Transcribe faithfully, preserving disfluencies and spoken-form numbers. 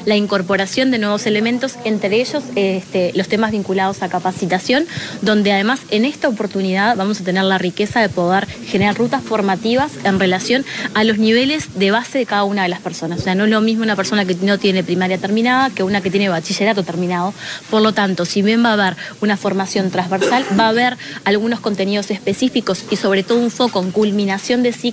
la incorporación de nuevos elementos, entre ellos este, los temas vinculados a capacitación, donde además en esta oportunidad vamos a tener la riqueza de poder generar rutas formativas en relación a los niveles de base de cada una de las personas. O sea, no es lo mismo una persona que no tiene primaria terminada que una que tiene bachillerato terminado. Por lo tanto, si bien va a haber una formación transversal, va a haber algunos contenidos específicos y sobre todo un foco en culminación de ciclo